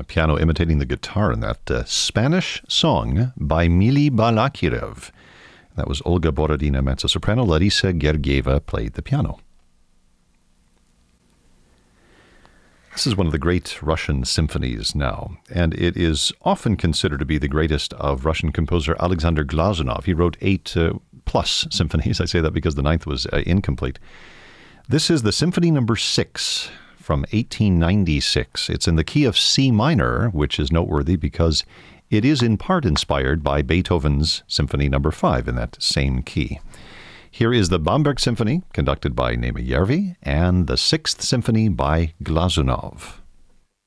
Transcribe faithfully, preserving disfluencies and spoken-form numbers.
piano imitating the guitar in that uh, Spanish song by Mili Balakirev. That was Olga Borodina, mezzo-soprano. Larisa Gergieva played the piano. This is one of the great Russian symphonies now, and it is often considered to be the greatest of Russian composer Alexander Glazunov. He wrote eight uh, plus symphonies. I say that because the ninth was uh, incomplete. This is the Symphony Number Six from eighteen ninety-six. It's in the key of C minor, which is noteworthy because it is in part inspired by Beethoven's Symphony Number Five in that same key. Here is the Bamberg Symphony, conducted by Neeme Järvi, and the Sixth Symphony by Glazunov.